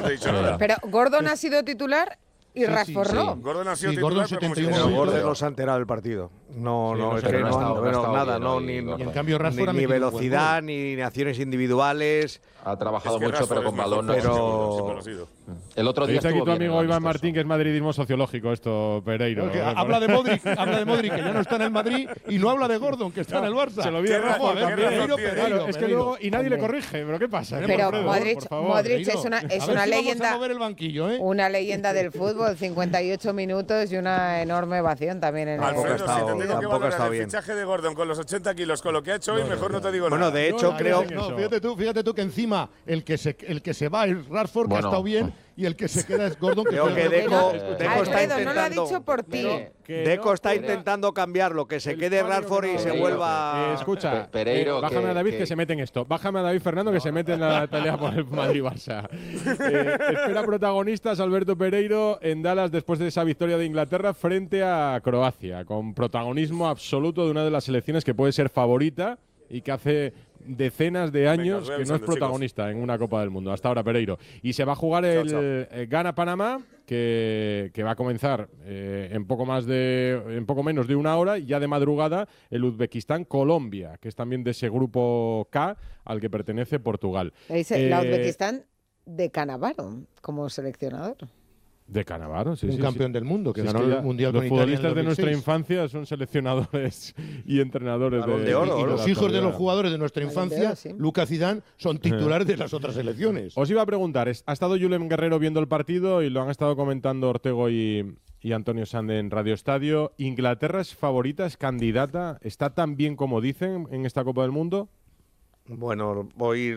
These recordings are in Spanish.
te he dicho nada. Pero Gordon ha sido titular y Rashford no. Gordon ha sido Gordon titular, pero 71 como Gordon no se ha enterado del partido. No, es que nada, Y en cambio Rashford ni velocidad, ni acciones individuales. Ha trabajado mucho, Rashford pero con es mejor balón no. pero El otro día dice aquí estuvo tu bien amigo en el Iván amistoso. Martín que es madridismo sociológico esto, Pereiro. Habla de Modric, que ya no está en el Madrid, y no habla de Gordon, que está en el Barça. Se lo vi a Rafa también. Pereiro, Es que luego y nadie le corrige, pero ¿qué pasa? Pero Alfredo, por favor. Modric es una leyenda. Vamos a mover el banquillo, ¿eh? Una leyenda del fútbol, 58 minutos y una enorme ovación también en Alfredo, si te tengo que tampoco ha valorar estado el bien. fichaje de Gordon con los 80 kilos, con lo que ha hecho hoy, mejor no te digo nada. Bueno, de hecho, creo. No, fíjate tú que encima el que se va es Rashford, que ha estado bien, y el que se queda es Gordon, que Creo que Deco está Alfredo, no lo ha intentando. dicho por ti. Deco está intentando cambiarlo, que se quede Rashford y se vuelva. Escucha, Pereiro, bájame a David que se mete en esto. Bájame a David Fernando que se mete en la pelea por el Madrid-Barça. Espera protagonistas Alberto Pereiro en Dallas después de esa victoria de Inglaterra frente a Croacia, con protagonismo absoluto de una de las selecciones que puede ser favorita y que hace decenas de años que no es protagonista en una Copa del Mundo. Hasta ahora, Pereiro. Y se va a jugar el Ghana-Panamá, que va a comenzar en poco menos de una hora, y ya de madrugada el Uzbekistán-Colombia, que es también de ese grupo K al que pertenece Portugal. La Uzbekistán de Cannavaro como seleccionador. De Cannavaro, sí, un campeón del mundo que ganó el Mundial los con Italia en el futbolistas de 2006. nuestra infancia son seleccionadores y entrenadores de oro. Y los hijos de los jugadores de nuestra Balón de infancia, oro, sí. Lucas Zidane, son titulares de las otras selecciones. Os iba a preguntar, ha estado Julen Guerrero viendo el partido y lo han estado comentando Ortego y Antonio Sande en Radio Estadio. ¿Inglaterra es favorita, es candidata? ¿Está tan bien como dicen en esta Copa del Mundo? Bueno,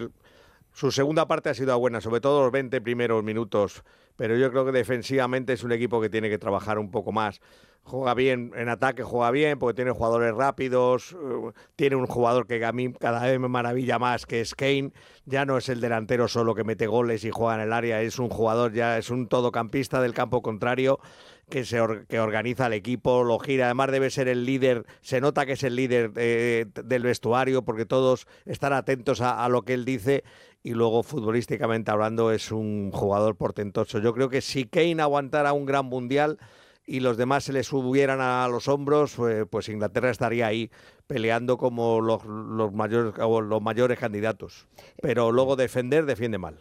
su segunda parte ha sido buena, sobre todo los 20 primeros minutos, pero yo creo que defensivamente es un equipo que tiene que trabajar un poco más. Juega bien, en ataque juega bien, porque tiene jugadores rápidos, tiene un jugador que a mí cada vez me maravilla más, que es Kane. Ya no es el delantero solo que mete goles y juega en el área, es un jugador, ya es un todocampista del campo contrario, que organiza el equipo, lo gira, además debe ser el líder, se nota que es el líder del vestuario, porque todos están atentos a lo que él dice, y luego futbolísticamente hablando es un jugador portentoso. Yo creo que si Kane aguantara un gran mundial y los demás se le subieran a los hombros, pues Inglaterra estaría ahí peleando como los mayores candidatos. Pero luego defiende mal.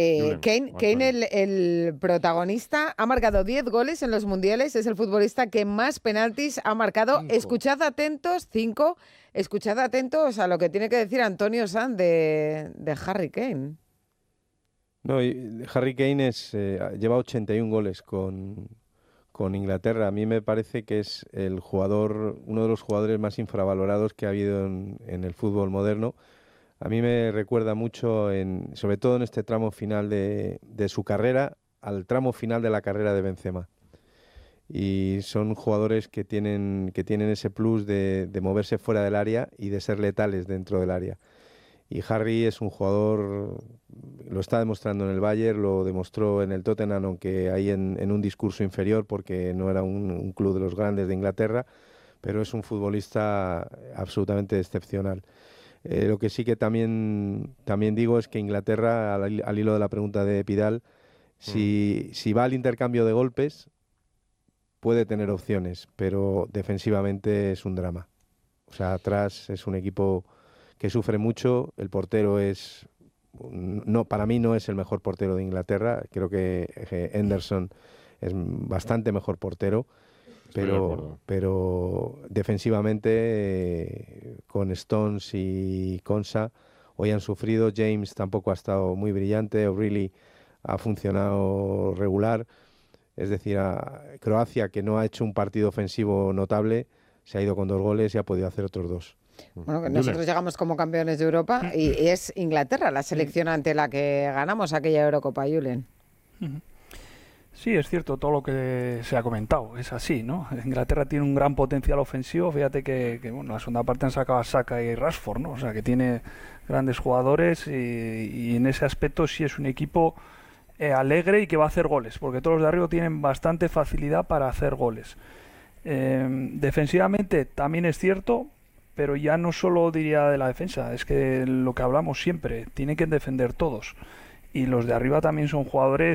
Kane, el protagonista, ha marcado 10 goles en los mundiales, es el futbolista que más penaltis ha marcado. 5. Escuchad atentos a lo que tiene que decir Antonio Sanz de Harry Kane. No, Harry Kane lleva 81 goles con Inglaterra. A mí me parece que es uno de los jugadores más infravalorados que ha habido en el fútbol moderno. A mí me recuerda mucho, sobre todo en este tramo final de su carrera, al tramo final de la carrera de Benzema. Y son jugadores que tienen ese plus de moverse fuera del área y de ser letales dentro del área. Y Harry es un jugador, lo está demostrando en el Bayern, lo demostró en el Tottenham, aunque ahí en un discurso inferior, porque no era un club de los grandes de Inglaterra, pero es un futbolista absolutamente excepcional. Lo que sí que también digo es que Inglaterra, al hilo de la pregunta de Pidal, si va al intercambio de golpes, puede tener opciones, pero defensivamente es un drama. O sea, atrás es un equipo que sufre mucho. El portero para mí no es el mejor portero de Inglaterra. Creo que Henderson es bastante mejor portero. Pero defensivamente con Stones y Konsa hoy han sufrido. James tampoco ha estado muy brillante. O'Reilly ha funcionado regular. Es decir, Croacia, que no ha hecho un partido ofensivo notable, se ha ido con 2 goles y ha podido hacer otros 2. Bueno, que nosotros llegamos como campeones de Europa y es Inglaterra la selección ante la que ganamos aquella Eurocopa, Julen. Sí, es cierto todo lo que se ha comentado, es así, ¿no? Inglaterra tiene un gran potencial ofensivo, fíjate que bueno, la segunda parte han sacado a Saka y Rashford, ¿no? O sea, que tiene grandes jugadores y en ese aspecto sí es un equipo alegre y que va a hacer goles, porque todos los de arriba tienen bastante facilidad para hacer goles. Defensivamente también es cierto, pero ya no solo diría de la defensa, es que lo que hablamos siempre, tienen que defender todos. Y los de arriba también son jugadores